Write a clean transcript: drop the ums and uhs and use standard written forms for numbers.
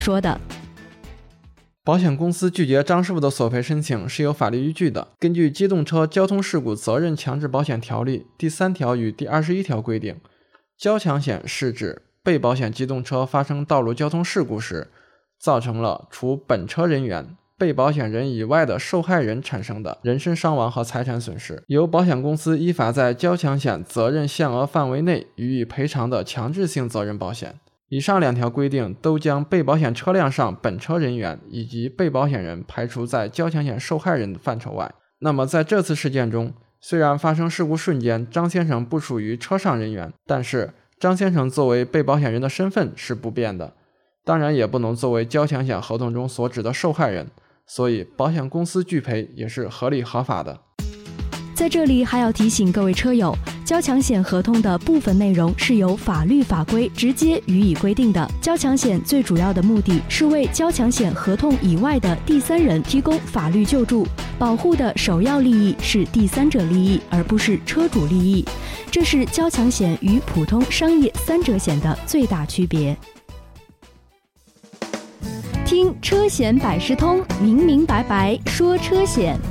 说的。 保险公司拒绝张师傅的索赔申请是有法律依据的。根据《机动车交通事故责任强制保险条例》第3条与第21条规定，交强险是指被保险机动车发生道路交通事故时，造成了除本车人员、被保险人以外的受害人产生的人身伤亡和财产损失，由保险公司依法在交强险责任限额范围内予以赔偿的强制性责任保险。以上2条规定都将被保险车辆上本车人员以及被保险人排除在交强险受害人范畴外。那么在这次事件中，虽然发生事故瞬间张先生不属于车上人员，但是张先生作为被保险人的身份是不变的，当然也不能作为交强险合同中所指的受害人，所以保险公司拒赔也是合理合法的。 在这里还要提醒各位车友，交强险合同的部分内容是由法律法规直接予以规定的。交强险最主要的目的是为交强险合同以外的第三人提供法律救助，保护的首要利益是第三者利益，而不是车主利益。这是交强险与普通商业3者险的最大区别。听车险百事通，明明白白说车险。